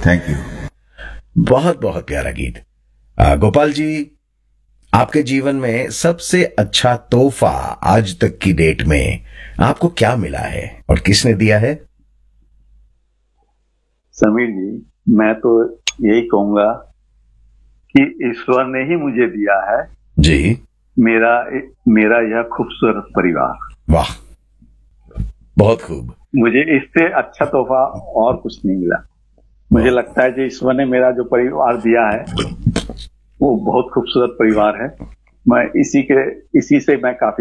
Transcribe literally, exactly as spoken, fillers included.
Thank you. बहुत बहुत प्यारा गीत। आ, गोपाल जी, आपके जीवन में सबसे अच्छा तोहफा आज तक की डेट में आपको क्या मिला है और किसने दिया है? समीर जी, मैं तो यही कहूंगा कि ईश्वर ने ही मुझे दिया है जी। मेरा मेरा यह खूबसूरत परिवार। वाह, बहुत खूब। मुझे इससे अच्छा तोहफा और कुछ नहीं मिला। मुझे लगता है कि ईश्वर ने मेरा जो परिवार दिया है वो बहुत खूबसूरत परिवार है। मैं इसी के इसी से मैं काफी